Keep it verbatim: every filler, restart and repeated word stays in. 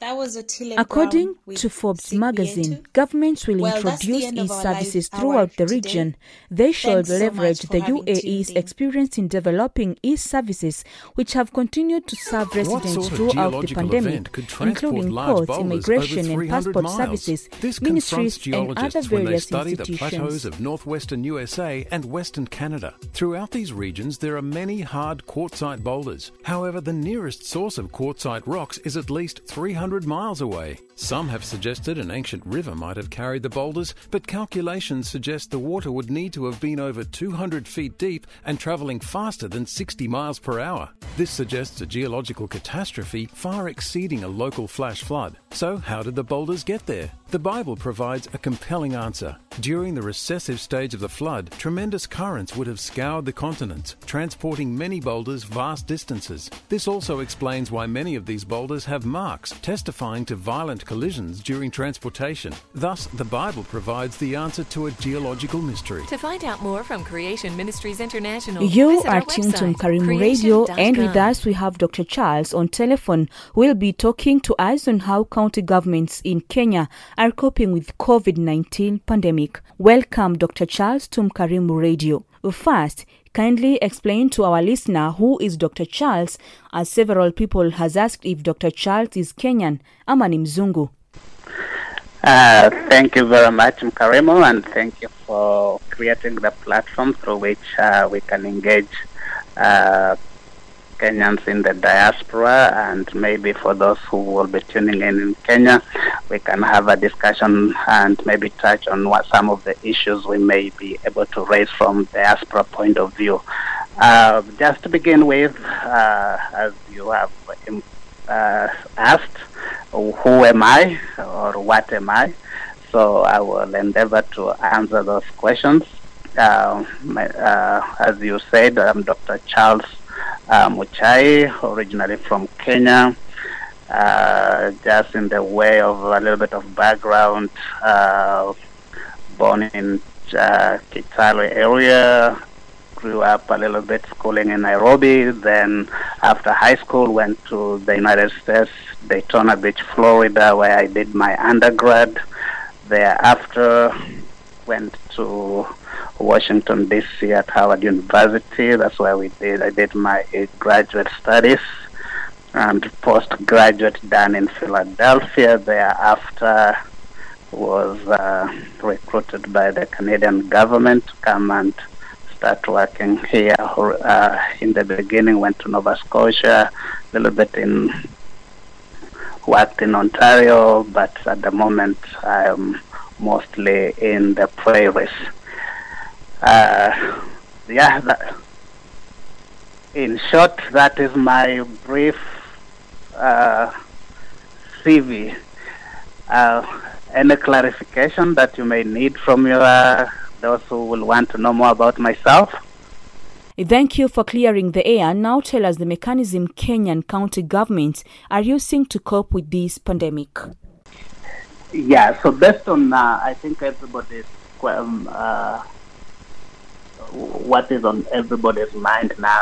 That was Otile According Brown to Forbes Sig magazine, Vietu. governments will Well, that's the introduce end of e our services live throughout hour the today. region. They should Thanks so leverage much for the having U A E's tuned in. experience in developing e services, which have continued to serve What residents sort of throughout the geological pandemic, event could transport including large ports, boulders immigration, over and three hundred passport miles? services, This ministries, confronts and other geologists when they various study the institutions. plateaus of northwestern U S A and western Canada. Throughout these regions, there are many hard quartzite boulders. However, the nearest source of quartzite rocks is at least three hundred miles away. Some have suggested an ancient river might have carried the boulders, but calculations suggest the water would need to have been over two hundred feet deep and travelling faster than sixty miles per hour. This suggests a geological catastrophe far exceeding a local flash flood. So how did the boulders get there? The Bible provides a compelling answer. During the recessive stage of the flood, tremendous currents would have scoured the continents, transporting many boulders vast distances. This also explains why many of these boulders have marks, testifying to violent collisions during transportation. Thus, the Bible provides the answer to a geological mystery. To find out more from Creation Ministries International, You visit are our tuned to website, Mkarimu Radio, creation dot and with com. us we have Doctor Charles on telephone. We'll be talking to us on how county governments in Kenya are coping with COVID nineteen pandemic. Welcome, Doctor Charles, to Mkarimu Radio. First, kindly explain to our listener who is Doctor Charles, as several people has asked if Doctor Charles is Kenyan ama ni mzungu. Uh, thank you very much, Mkarimu, and thank you for creating the platform through which uh, we can engage uh, Kenyans in the diaspora, and maybe for those who will be tuning in in Kenya, we can have a discussion and maybe touch on what some of the issues we may be able to raise from diaspora point of view. Uh, just to begin with, uh, as you have uh, asked, who am I or what am I? So I will endeavor to answer those questions. Uh, my, uh, as you said, I'm Doctor Charles uh, Muchai, originally from Kenya. Uh, just in the way of a little bit of background, uh, born in uh, Kitale area, grew up a little bit schooling in Nairobi, then after high school went to the United States, Daytona Beach, Florida, where I did my undergrad. Thereafter went to Washington, D C at Howard University. That's where we did, I did my graduate studies, and postgraduate done in Philadelphia. Thereafter was uh, recruited by the Canadian government to come and start working here. Uh, in the beginning, went to Nova Scotia, a little bit in, worked in Ontario, but at the moment I'm mostly in the prairies. Uh, yeah, that, in short, that is my brief uh, C V. Uh, any clarification that you may need from your uh, those who will want to know more about myself? Thank you for clearing the air. Now tell us the mechanism Kenyan county governments are using to cope with this pandemic. Yeah, so based on, uh, I think everybody's, um, uh, what is on everybody's mind now